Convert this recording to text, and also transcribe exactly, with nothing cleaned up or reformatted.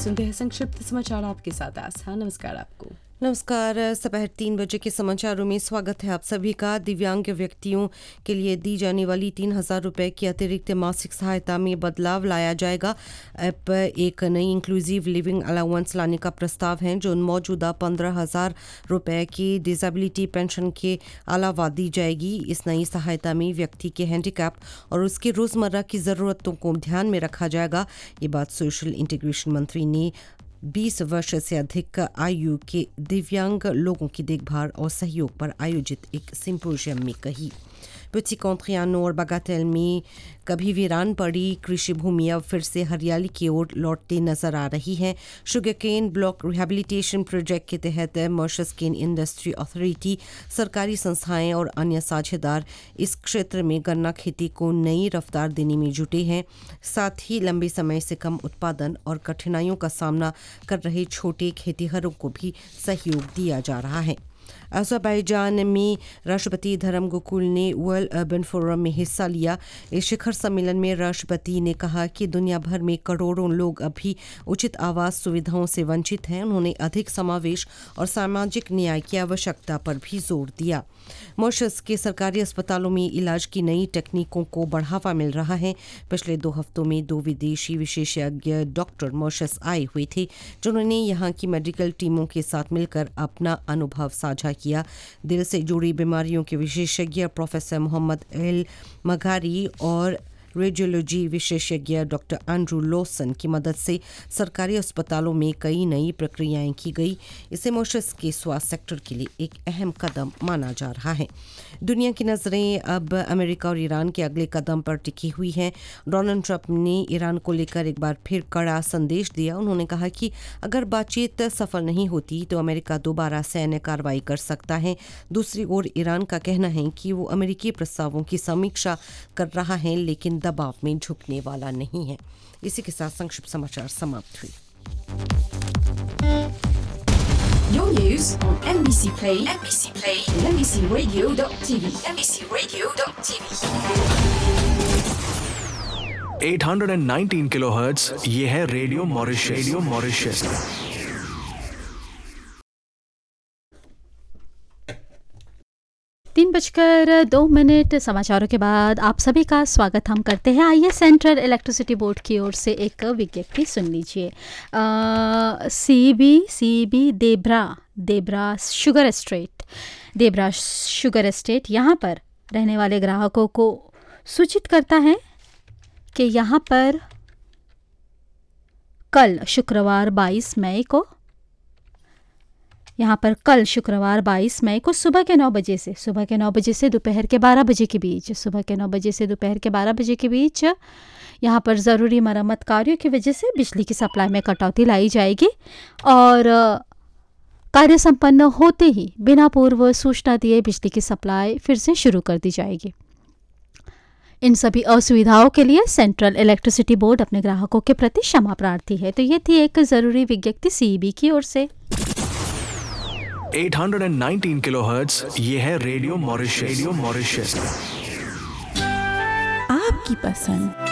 सुनते हैं संक्षिप्त समाचार आपके साथ आस्था। नमस्कार आपको। नमस्कार। दोपहर तीन बजे के समाचारों में स्वागत है आप सभी का। दिव्यांग व्यक्तियों के लिए दी जाने वाली तीन हजार रुपये की अतिरिक्त मासिक सहायता में बदलाव लाया जाएगा। अब एक नई इंक्लूसिव लिविंग अलाउंस लाने का प्रस्ताव है जो मौजूदा पंद्रह हजार रुपये की डिसेबिलिटी पेंशन के अलावा दी जाएगी। इस नई सहायता में व्यक्ति के हैंडीकैप और उसकी रोज़मर्रा की ज़रूरतों को ध्यान में रखा जाएगा। ये बात सोशल इंटीग्रेशन मंत्री ने बीस वर्ष से अधिक आयु के दिव्यांग लोगों की देखभाल और सहयोग पर आयोजित एक सिंपोजियम में कही। petit Contriano और बागातेल में कभी वीरान पड़ी कृषि भूमि अब फिर से हरियाली की ओर लौटती नजर आ रही है। Sugar cane block rehabilitation project के तहत मॉरिशस केन इंडस्ट्री अथॉरिटी, सरकारी संस्थाएं और अन्य साझेदार इस क्षेत्र में गन्ना खेती को नई रफ्तार देने में जुटे हैं। साथ ही लंबे समय से कम उत्पादन और कठिनाइयों का सामना कर रहे छोटे खेतीहरों को भी सहयोग दिया जा रहा है। अज़रबैजान में राष्ट्रपति धर्म गोकुल ने वर्ल्ड अर्बन फोरम में हिस्सा लिया। इस शिखर सम्मेलन में राष्ट्रपति ने कहा कि दुनिया भर में करोड़ों लोग अभी उचित आवास सुविधाओं से वंचित हैं। उन्होंने अधिक समावेश और सामाजिक न्याय की आवश्यकता पर भी जोर दिया। मॉरिशस के सरकारी अस्पतालों में इलाज की नई तकनीकों को बढ़ावा मिल रहा है। पिछले दो हफ्तों में दो विदेशी विशेषज्ञ डॉक्टर मॉरिशस आए हुए थे जिन्होंने यहाँ की मेडिकल टीमों के साथ मिलकर अपना अनुभव साझा किया। दिल से जुड़ी बीमारियों के विशेषज्ञ प्रोफेसर मोहम्मद एल मघारी और रेडियोलॉजी विशेषज्ञ डॉक्टर एंड्रू लॉसन की मदद से सरकारी अस्पतालों में कई नई प्रक्रियाएं की गई। इसे मॉरिशस के स्वास्थ्य सेक्टर के लिए एक अहम कदम माना जा रहा है। दुनिया की नज़रें अब अमेरिका और ईरान के अगले कदम पर टिकी हुई हैं। डोनाल्ड ट्रंप ने ईरान को लेकर एक बार फिर कड़ा संदेश दिया। उन्होंने कहा कि अगर बातचीत सफल नहीं होती तो अमेरिका दोबारा सैन्य कार्रवाई कर सकता है। दूसरी ओर ईरान का कहना है कि वो अमेरिकी प्रस्तावों की समीक्षा कर रहा है लेकिन दबाव में झुकने वाला नहीं है। इसी के साथ संक्षिप्त समाचार समाप्त हुए। Your news on M B C Play, M B C Play, and M B C Radio dot T V, M B C Radio dot T V. eight hundred nineteen kilohertz, ये है रेडियो मॉरिशस। Radio Mauritius. तीन बजकर दो minute समाचारों के बाद आप सभी का स्वागत हम करते हैं। आइए सेंट्रल इलेक्ट्रिसिटी बोर्ड की ओर से एक विज्ञप्ति सुन लीजिए। C B C B देब्रा देब्रा sugar estate देब्रा sugar estate यहाँ पर रहने वाले ग्राहकों को सूचित करता है कि यहाँ पर कल शुक्रवार बाईस मई को यहाँ पर कल शुक्रवार बाईस मई को सुबह के नौ बजे से सुबह के नौ बजे से दोपहर के बारह बजे के बीच सुबह के नौ बजे से दोपहर के बारह बजे के बीच यहाँ पर ज़रूरी मरम्मत कार्यों की वजह से बिजली की सप्लाई में कटौती लाई जाएगी और कार्य संपन्न होते ही बिना पूर्व सूचना दिए बिजली की सप्लाई फिर से शुरू कर दी जाएगी। इन सभी असुविधाओं के लिए सेंट्रल इलेक्ट्रिसिटी बोर्ड अपने ग्राहकों के प्रति क्षमा प्रार्थी है। तो ये थी एक ज़रूरी विज्ञप्ति सीईबी की ओर से। eight hundred nineteen किलोहर्ट्ज़, ये है रेडियो मॉरिशस। Radio Mauritius. आपकी पसंद